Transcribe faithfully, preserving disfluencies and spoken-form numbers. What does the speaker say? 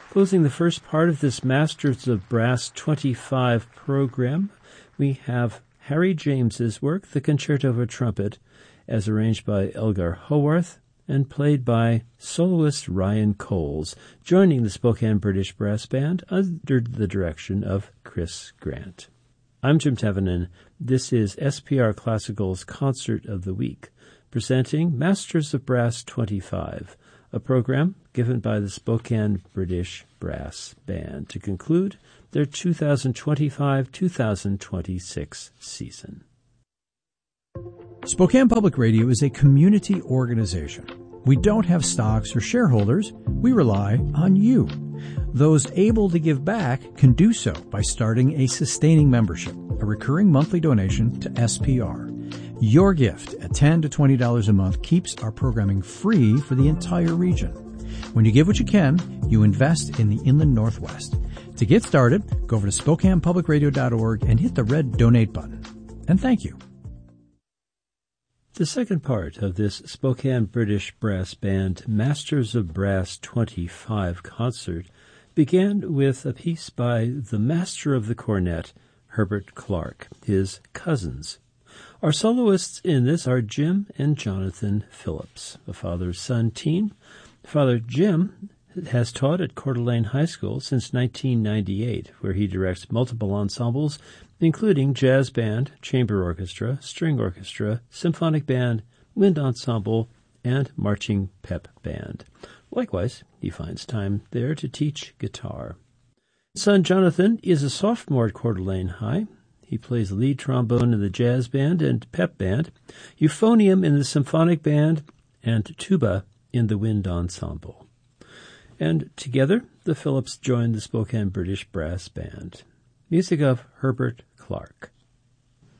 Closing the first part of this Masters of Brass twenty-five program, we have Harry James's work, The Concerto for Trumpet, as arranged by Elgar Haworth and played by soloist Ryan Coles, joining the Spokane British Brass Band under the direction of Chris Grant. I'm Jim Tevenin. This is S P R Classical's Concert of the Week, presenting Masters of Brass twenty-five, a program given by the Spokane British Brass Band to conclude their two thousand twenty-five two thousand twenty-six season. Spokane Public Radio is a community organization. We don't have stocks or shareholders. We rely on you. Those able to give back can do so by starting a sustaining membership, a recurring monthly donation to S P R. Your gift at ten to twenty dollars a month keeps our programming free for the entire region. When you give what you can, you invest in the Inland Northwest. To get started, go over to Spokane Public Radio dot org and hit the red donate button. And thank you. The second part of this Spokane British Brass Band Masters of Brass twenty-five concert began with a piece by the master of the cornet, Herbert Clark, his cousins. Our soloists in this are Jim and Jonathan Phillips, a father-son team. Father Jim has taught at Coeur d'Alene High School since nineteen ninety-eight, where he directs multiple ensembles, including jazz band, chamber orchestra, string orchestra, symphonic band, wind ensemble, and marching pep band. Likewise, he finds time there to teach guitar. Son Jonathan is a sophomore at Coeur d'Alene High. He plays lead trombone in the jazz band and pep band, euphonium in the symphonic band, and tuba in the wind ensemble. And together, the Phillips joined the Spokane British Brass Band. Music of Herbert Clark.